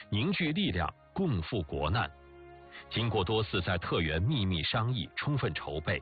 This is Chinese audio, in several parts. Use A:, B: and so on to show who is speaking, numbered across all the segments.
A: 凝聚力量，共赴国难。经过多次在特原秘密商议，充分筹备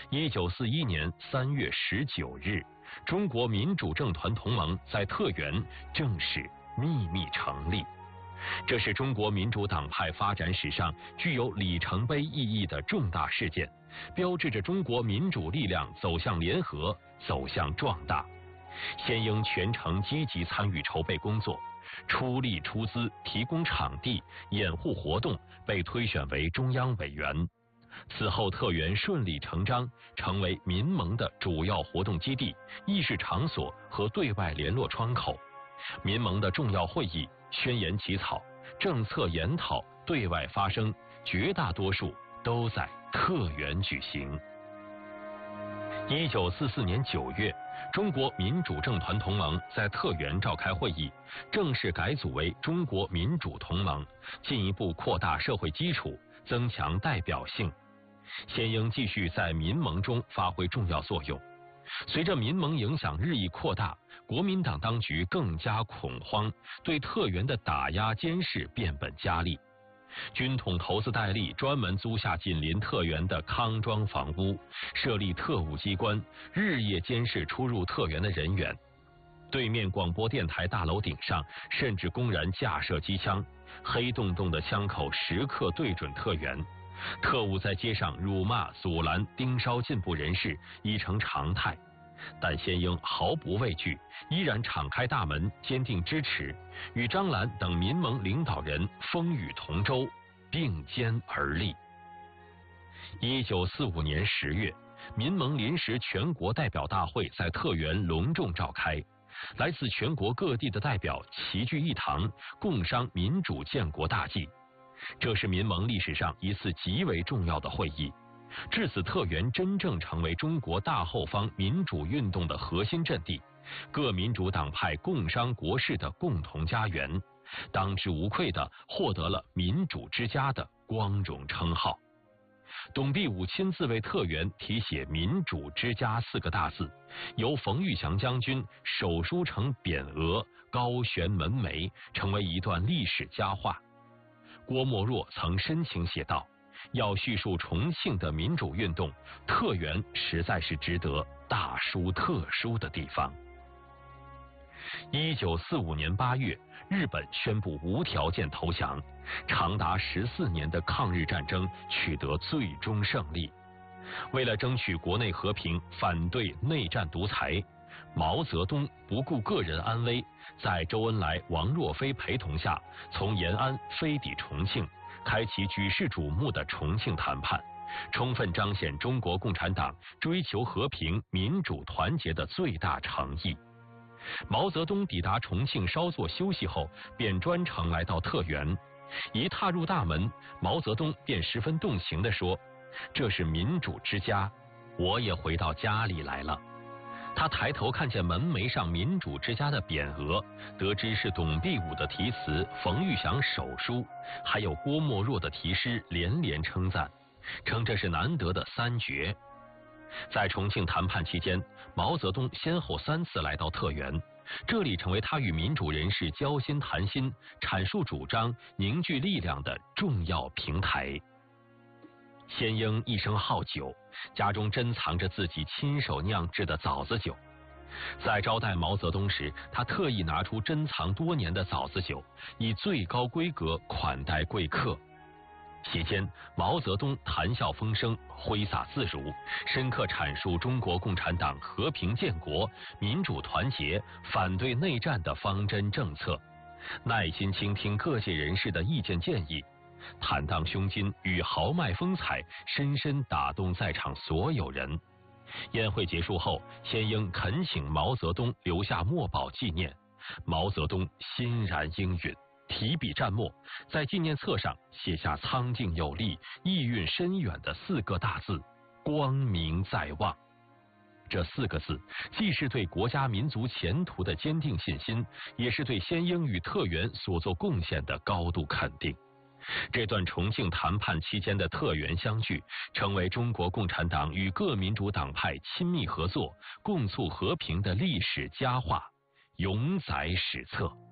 A: ，1941年3月19日，中国民主政团同盟在特原正式秘密成立。这是中国民主党派发展史上具有里程碑意义的重大事件，标志着中国民主力量走向联合，走向壮大。先英全程积极参与筹备工作，出力出资提供场地，掩护活动，被推选为中央委员。此后特原顺理成章成为民盟的主要活动基地、议事场所和对外联络窗口。民盟的重要会议、宣言起草、政策研讨、对外发声，绝大多数都在特原举行。1944年9月，中国民主政团同盟在特原召开会议，正式改组为中国民主同盟，进一步扩大社会基础，增强代表性。先英继续在民盟中发挥重要作用。随着民盟影响日益扩大，国民党当局更加恐慌，对特原的打压监视变本加厉。军统投资戴笠专门租下紧邻特原的康庄房屋，设立特务机关，日夜监视出入特原的人员。对面广播电台大楼顶上甚至公然架设机枪，黑洞洞的枪口时刻对准特原。特务在街上辱骂、阻拦、盯梢进步人士已成常态，但先英毫不畏惧，依然敞开大门，坚定支持，与张澜等民盟领导人风雨同舟，并肩而立。1945年10月，民盟临时全国代表大会在特原隆重召开，来自全国各地的代表齐聚一堂，共商民主建国大计。这是民盟历史上一次极为重要的会议，至此特原真正成为中国大后方民主运动的核心阵地，各民主党派共商国事的共同家园，当之无愧地获得了民主之家的光荣称号。董必武亲自为特原题写民主之家4个大字，由冯玉祥将军手书成匾额，高悬门楣，成为一段历史佳话。郭沫若曾深情写道，要叙述重庆的民主运动，特原实在是值得大书特书的地方。1945年8月，日本宣布无条件投降，长达14年的抗日战争取得最终胜利。为了争取国内和平，反对内战独裁，毛泽东不顾个人安危，在周恩来、王若飞陪同下，从延安飞抵重庆，开启举世瞩目的重庆谈判，充分彰显中国共产党追求和平、民主、团结的最大诚意。毛泽东抵达重庆稍作休息后，便专程来到特原。一踏入大门，毛泽东便十分动情地说：“这是民主之家，我也回到家里来了。”他抬头看见门楣上民主之家的匾额，得知是董必武的题词，冯玉祥手书，还有郭沫若的题诗，连连称赞，称这是难得的3绝。在重庆谈判期间，毛泽东先后3次来到特原，这里成为他与民主人士交心谈心、阐述主张、凝聚力量的重要平台。先英一生好酒，家中珍藏着自己亲手酿制的枣子酒。在招待毛泽东时，他特意拿出珍藏多年的枣子酒，以最高规格款待贵客。席间，毛泽东谈笑风生，挥洒自如，深刻阐述中国共产党和平建国、民主团结、反对内战的方针政策，耐心倾听各界人士的意见建议，坦荡胸襟与豪迈风采深深打动在场所有人。宴会结束后，先英恳请毛泽东留下墨宝纪念，毛泽东欣然应允，提笔蘸墨，在纪念册上写下苍劲有力、意蕴深远的4个大字：光明在望。这4个字既是对国家民族前途的坚定信心，也是对先英与特原所做贡献的高度肯定。这段重庆谈判期间的特原相聚，成为中国共产党与各民主党派亲密合作、共促和平的历史佳话，永载史册。